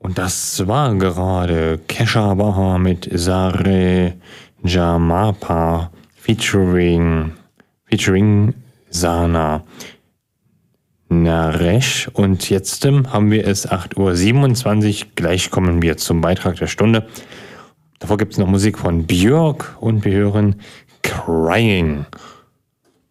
Und das war gerade Kesha Baha mit Sare Jamapa featuring Sana Naresh. Und jetzt haben wir es 8:27 Uhr. Gleich kommen wir zum Beitrag der Stunde. Davor gibt es noch Musik von Björk und wir hören Crying.